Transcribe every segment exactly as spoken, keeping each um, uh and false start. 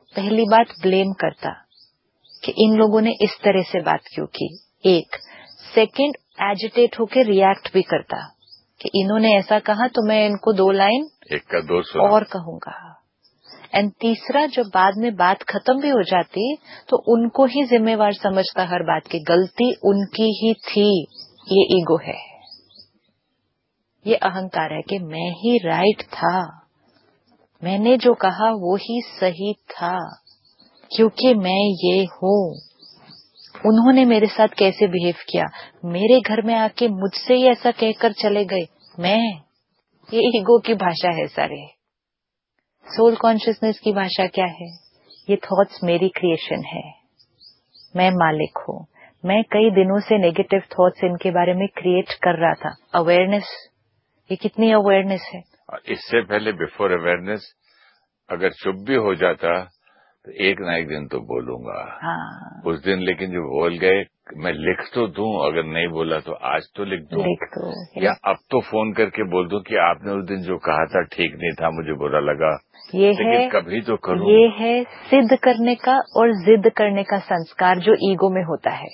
पहली बात ब्लेम करता कि इन लोगों ने इस तरह से बात क्यों की, एक। सेकंड, एजिटेट होके रिएक्ट भी करता कि इन्होंने ऐसा कहा तो मैं इनको दो लाइन एक का दो और कहूंगा। एंड तीसरा, जब बाद में बात खत्म भी हो जाती तो उनको ही जिम्मेवार समझता हर बात की, गलती उनकी ही थी। ये ईगो है, ये अहंकार है कि मैं ही राइट था, मैंने जो कहा वो ही सही था, क्योंकि मैं ये हूँ। उन्होंने मेरे साथ कैसे बिहेव किया, मेरे घर में आके मुझसे ही ऐसा कहकर चले गए, मैं। ये ईगो की भाषा है सारे। सोल कॉन्शियसनेस की भाषा क्या है? ये थॉट्स मेरी क्रिएशन है, मैं मालिक हूँ। मैं कई दिनों से नेगेटिव थॉट्स इनके बारे में क्रिएट कर रहा था। अवेयरनेस, ये कितनी अवेयरनेस है। इससे पहले बिफोर अवेयरनेस अगर चुप भी हो जाता तो एक ना एक दिन तो बोलूंगा। हाँ, उस दिन लेकिन जो बोल गए, मैं लिख तो दूं, अगर नहीं बोला तो आज तो लिख दूं, लिख दो, या अब तो फोन करके बोल दूं कि आपने उस दिन जो कहा था ठीक नहीं था, मुझे बुरा लगा। ये लेकिन है, कभी तो करूं। ये है सिद्ध करने का और जिद करने का संस्कार जो ईगो में होता है।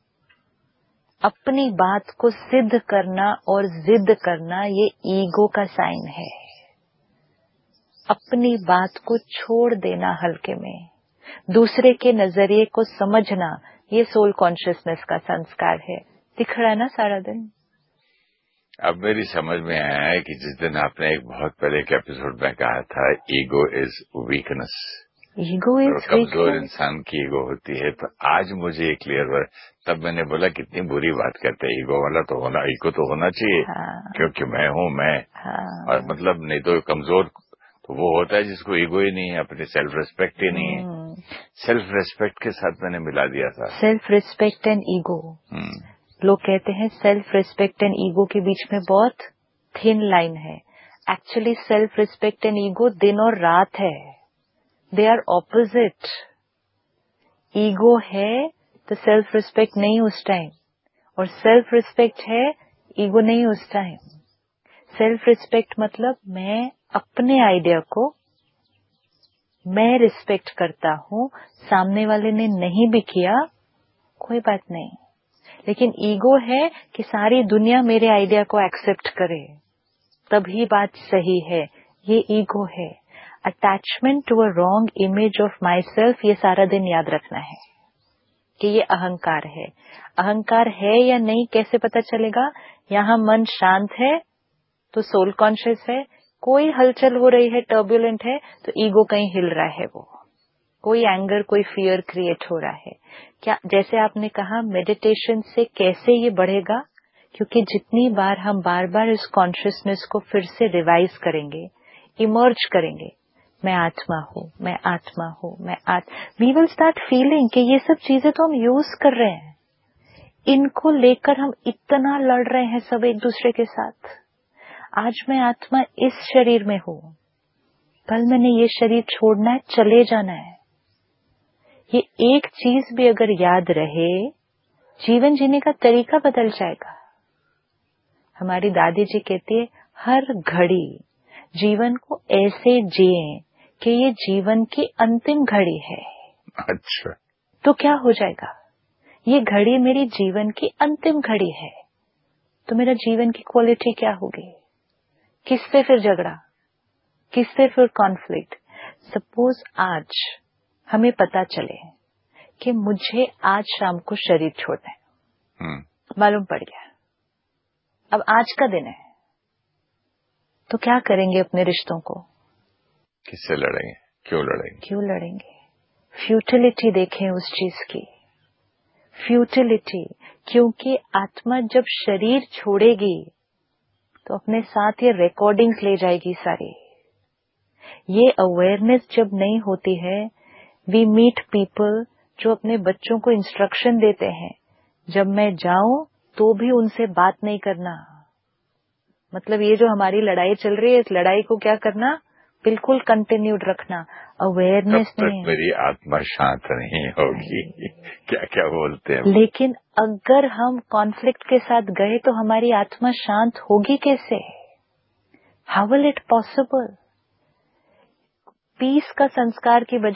अपनी बात को सिद्ध करना और जिद करना, ये ईगो का साइन है। अपनी बात को छोड़ देना हल्के में, दूसरे के नजरिए को समझना, ये सोल कॉन्शियसनेस का संस्कार है। दिख रहा है ना सारा दिन। अब मेरी समझ में आया है कि जिस दिन आपने एक बहुत पहले एक एपिसोड में कहा था ego is weakness, ego is कमजोर इंसान की ईगो होती है, तो आज मुझे ये क्लियर हुआ। तब मैंने बोला कितनी बुरी बात करते हैं, ईगो वाला तो होना, ईगो तो होना चाहिए। हाँ, क्योंकि मैं हूँ मैं। हाँ, और मतलब नहीं तो कमजोर तो वो होता है जिसको ईगो ही नहीं है, अपनी सेल्फ रिस्पेक्ट ही नहीं है। सेल्फ रिस्पेक्ट के साथ मैंने मिला दिया था। Self respect and ego. लोग कहते हैं सेल्फ रिस्पेक्ट एंड ईगो के बीच में बहुत थिन लाइन है। Actually self respect and ego दिन और रात है, दे आर ऑपोजिट। ईगो है तो सेल्फ रिस्पेक्ट नहीं उस टाइम, और सेल्फ रिस्पेक्ट है, ईगो नहीं उस टाइम। सेल्फ रिस्पेक्ट मतलब मैं अपने आइडिया को मैं रिस्पेक्ट करता हूँ, सामने वाले ने नहीं भी किया कोई बात नहीं, लेकिन ईगो है कि सारी दुनिया मेरे आइडिया को एक्सेप्ट करे तभी बात सही है। ये ईगो है। Attachment to a wrong image of my self, ये सारा दिन याद रखना है कि ये अहंकार है। अहंकार है या नहीं कैसे पता चलेगा? यहाँ मन शांत है तो सोल कॉन्शियस है, कोई हलचल हो रही है, टर्बुलेंट है, तो ईगो कहीं हिल रहा है, वो कोई एंगर कोई फियर क्रिएट हो रहा है। क्या, जैसे आपने कहा मेडिटेशन से कैसे ये बढ़ेगा? क्योंकि जितनी बार हम बार बार इस कॉन्शियसनेस को फिर से रिवाइज करेंगे, इमर्ज करेंगे, मैं आत्मा हूँ, मैं आत्मा हूँ, मैं आत्मा, वी विल स्टार्ट फीलिंग कि ये सब चीजें तो हम यूज कर रहे हैं, इनको लेकर हम इतना लड़ रहे हैं सब एक दूसरे के साथ। आज मैं आत्मा इस शरीर में हूँ, कल मैंने ये शरीर छोड़ना है, चले जाना है। ये एक चीज भी अगर याद रहे, जीवन जीने का तरीका बदल जाएगा। हमारी दादी जी कहती है हर घड़ी जीवन को ऐसे जिए कि ये जीवन की अंतिम घड़ी है। अच्छा, तो क्या हो जाएगा? ये घड़ी मेरी जीवन की अंतिम घड़ी है, तो मेरा जीवन की क्वालिटी क्या होगी? किससे फिर झगड़ा, किससे फिर कॉन्फ्लिक्ट? सपोज आज हमें पता चले कि मुझे आज शाम को शरीर छोड़ना है, मालूम पड़ गया, अब आज का दिन है, तो क्या करेंगे अपने रिश्तों को? किससे लड़ेंगे? क्यों लड़ेंगे? क्यों लड़ेंगे? फ्यूटिलिटी देखें उस चीज की, फ्यूटिलिटी। क्योंकि आत्मा जब शरीर छोड़ेगी तो अपने साथ ये रिकॉर्डिंग्स ले जाएगी सारी। ये अवेयरनेस जब नहीं होती है, वी मीट पीपल जो अपने बच्चों को इंस्ट्रक्शन देते हैं, जब मैं जाऊं तो भी उनसे बात नहीं करना। मतलब ये जो हमारी लड़ाई चल रही है, इस लड़ाई को क्या करना? बिल्कुल कंटिन्यूड रखना। अवेयरनेस तब तक मेरी आत्मा शांत नहीं होगी। क्या क्या बोलते हैं? लेकिन अगर हम कॉन्फ्लिक्ट के साथ गए तो हमारी आत्मा शांत होगी कैसे? How will it possible? Piece का संस्कार की वजह